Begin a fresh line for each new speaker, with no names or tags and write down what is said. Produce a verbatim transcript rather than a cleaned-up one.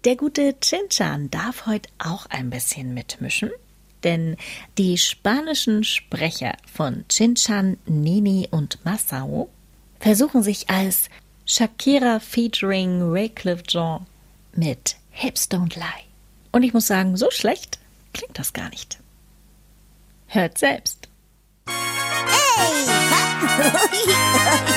Der gute Chin-Chan darf heute auch ein bisschen mitmischen, denn die spanischen Sprecher von Chin-Chan, Nini und Masao versuchen sich als Shakira featuring Wyclef Jean mit Hips Don't Lie. Und ich muss sagen, so schlecht klingt das gar nicht. Hört selbst.
Hey!